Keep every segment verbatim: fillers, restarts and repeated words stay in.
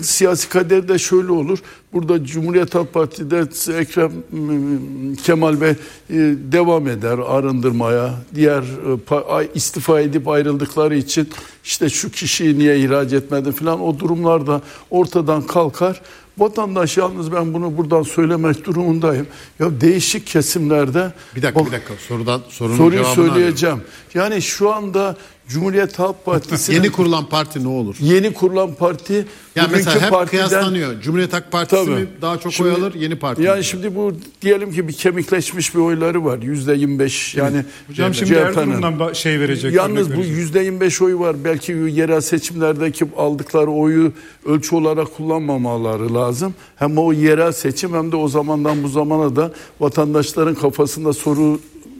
siyasi kader de şöyle olur. Burada Cumhuriyet Halk Parti'de Ekrem Kemal Bey devam eder arındırmaya. Diğer istifa edip ayrıldıkları için işte şu kişiyi niye ihraç etmedin falan, o durumlar da ortadan kalkar. Vatandaş, yalnız ben bunu buradan söylemek durumundayım. Ya değişik kesimlerde... Bir dakika bir dakika sorudan sorunun soruyu cevabını söyleyeceğim. arıyorum. Yani şu anda Cumhuriyet Halk Partisi... Yeni kurulan parti ne olur? Yeni kurulan parti... Yani mesela hep partiden, kıyaslanıyor. Cumhuriyet Halk Partisi tabii, mi daha çok şimdi, oy alır, yeni parti Yani mi? şimdi bu diyelim ki bir kemikleşmiş bir oyları var. Yüzde yirmi beş yani... Hocam şimdi Erzurum'dan şey verecek. Yalnız bu yüzde yirmi beş oyu var. Belki yerel seçimlerdeki aldıkları oyu ölçü olarak kullanmamaları lazım. Hem o yerel seçim hem de o zamandan bu zamana da vatandaşların kafasında soru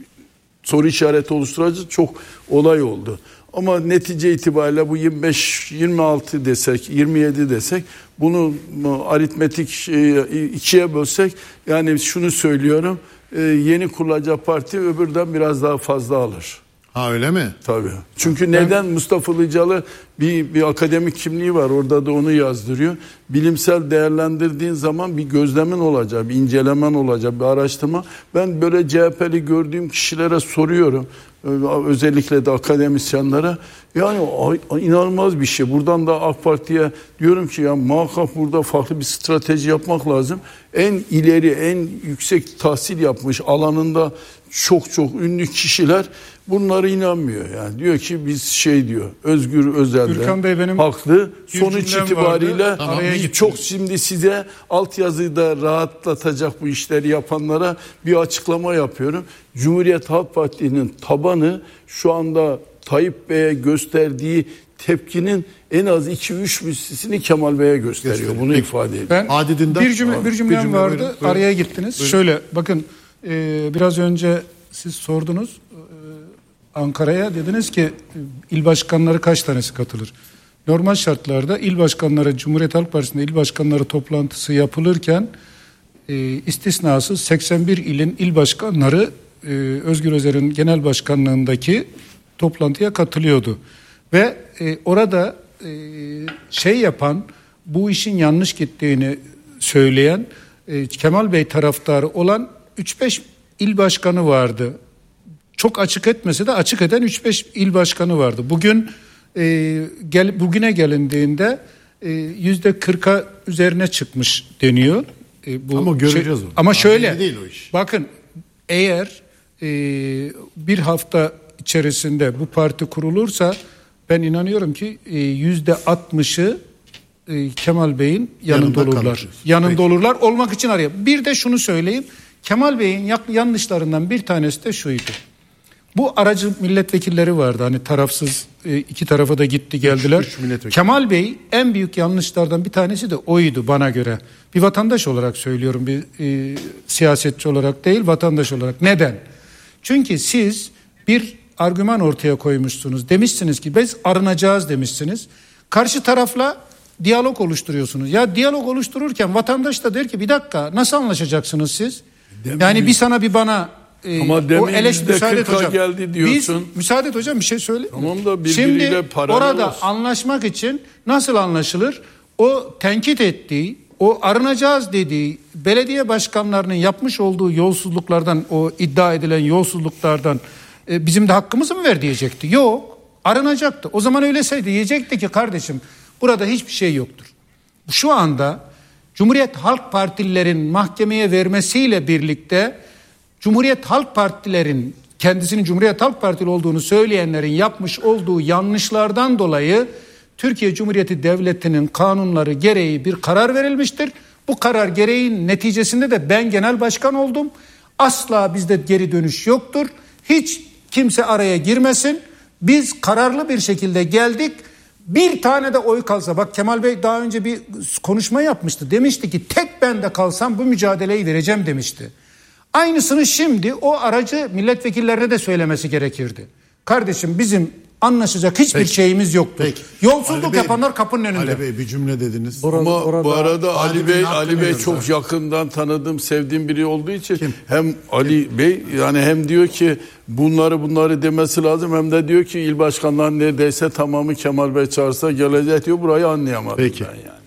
soru işareti oluşturacak çok olay oldu. Ama netice itibariyle bu yirmi beş yirmi altı desek, yirmi yedi desek, bunu aritmetik ikiye bölsek, yani şunu söylüyorum, yeni kurulacak parti öbürden biraz daha fazla alır. Ha öyle mi? Tabii. Çünkü ben, neden? Mustafa Ilıcalı bir, bir akademik kimliği var. Orada da onu yazdırıyor. Bilimsel değerlendirdiğin zaman bir gözlemin olacak, bir incelemen olacak, bir araştırma. Ben böyle C H P'li gördüğüm kişilere soruyorum. Özellikle de akademisyenlere. Yani inanılmaz bir şey. Buradan da AK Parti'ye diyorum ki ya muhakkak burada farklı bir strateji yapmak lazım. En ileri, en yüksek tahsil yapmış alanında çok çok ünlü kişiler bunlara inanmıyor. Yani diyor ki biz şey diyor, Özgür Özel'de haklı. Sonuç itibariyle biz çok şimdi size altyazıda rahatlatacak bu işleri yapanlara bir açıklama yapıyorum. Cumhuriyet Halk Parti'nin tabanı şu anda Tayyip Bey'e gösterdiği tepkinin en az iki üç mislisini Kemal Bey'e gösteriyor. Gösteriyor. Bunu Peki. ifade ediyor. Ben bir cümle bir cümlem cümle vardı. Buyurun, buyurun. Araya gittiniz. Buyurun. Şöyle bakın, e, biraz önce siz sordunuz e, Ankara'ya, dediniz ki il başkanları kaç tanesi katılır? Normal şartlarda il başkanları, Cumhuriyet Halk Partisi'nde il başkanları toplantısı yapılırken e, istisnasız seksen bir ilin il başkanları e, Özgür Özel'in genel başkanlığındaki toplantıya katılıyordu. Ve e, orada e, şey yapan, bu işin yanlış gittiğini söyleyen e, Kemal Bey taraftarı olan üç beş il başkanı vardı. Çok açık etmese de açık eden üç beş il başkanı vardı. Bugün e, gel, bugüne gelindiğinde e, yüzde kırka üzerine çıkmış deniyor. E, bu ama göreceğiz şey, onu. Ama şöyle değil o iş. Bakın, eğer e, bir hafta içerisinde bu parti kurulursa ben inanıyorum ki yüzde altmışı Kemal Bey'in yanında, yanında olurlar. Kalırız. Yanında Peki. olurlar. Olmak için arıyor. Bir de şunu söyleyeyim. Kemal Bey'in yanlışlarından bir tanesi de şuydu. Bu aracı milletvekilleri vardı. Hani tarafsız, iki tarafa da gitti geldiler. Üç, üç Kemal Bey en büyük yanlışlardan bir tanesi de oydu bana göre. Bir vatandaş olarak söylüyorum. Bir e, siyasetçi olarak değil, vatandaş olarak. Neden? Çünkü siz bir argüman ortaya koymuşsunuz. Demişsiniz ki biz arınacağız demişsiniz. Karşı tarafla diyalog oluşturuyorsunuz. Ya diyalog oluştururken vatandaş da der ki bir dakika, nasıl anlaşacaksınız siz? Demin yani mi? bir sana bir bana e, ama o eleştiri, müsaade et hocam. Geldi diyorsun. Biz, müsaade et hocam, bir şey söyle. Tamam da Şimdi orada olsun. Anlaşmak için nasıl anlaşılır? O tenkit ettiği, o arınacağız dediği belediye başkanlarının yapmış olduğu yolsuzluklardan, o iddia edilen yolsuzluklardan e, bizim de hakkımızı mı ver diyecekti? Yok. Arınacaktı. O zaman öyleseydi diyecekti ki kardeşim burada hiçbir şey yoktur. Şu anda Cumhuriyet Halk Partililerin mahkemeye vermesiyle birlikte Cumhuriyet Halk Partilerin, kendisinin Cumhuriyet Halk Partili olduğunu söyleyenlerin yapmış olduğu yanlışlardan dolayı Türkiye Cumhuriyeti Devleti'nin kanunları gereği bir karar verilmiştir. Bu karar gereğin neticesinde de ben genel başkan oldum. Asla bizde geri dönüş yoktur. Hiç kimse araya girmesin. Biz kararlı bir şekilde geldik. Bir tane de oy kalsa, bak Kemal Bey daha önce bir konuşma yapmıştı. Demişti ki tek ben de kalsam bu mücadeleyi vereceğim demişti. Aynısını şimdi o aracı milletvekillerine de söylemesi gerekirdi. Kardeşim bizim anlaşacak hiçbir Peki. şeyimiz yoktur. Peki. Yolsuzluk Bey, yapanlar kapının önünde. Ali Bey bir cümle dediniz. Orada, Ama orada, bu arada Ali, Ali Bey Ali Bey çok abi. yakından tanıdığım, sevdiğim biri olduğu için Kim? hem Ali Kim? Bey yani hem diyor ki bunları bunları demesi lazım, hem de diyor ki il başkanları neredeyse tamamı Kemal Bey çağırsa gelecek diyor, burayı anlayamadım Peki. ben yani.